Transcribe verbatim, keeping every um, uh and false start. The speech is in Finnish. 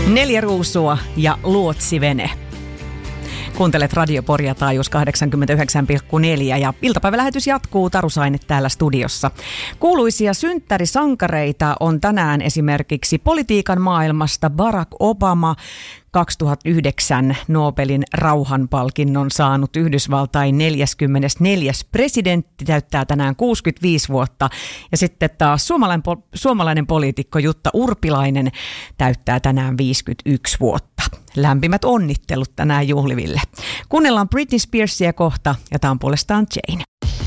Neljä ruusua ja luotsivene. Kuuntelet Radio Poria taajuus kahdeksankymmentäyhdeksän pilkku neljä ja iltapäivälähetys jatkuu. Taru Saine täällä studiossa. Kuuluisia synttärisankareita on tänään esimerkiksi politiikan maailmasta Barack Obama, kaksituhattayhdeksän Nobelin rauhanpalkinnon saanut Yhdysvaltain neljäskymmenesneljäs presidentti täyttää tänään kuusikymmentäviisi vuotta. Ja sitten taas suomalainen, suomalainen poliitikko Jutta Urpilainen täyttää tänään viisikymmentäyksi vuotta. Lämpimät onnittelut tänään juhliville. Kuunnellaan Britney Spearsia kohta ja tämä on puolestaan Jane.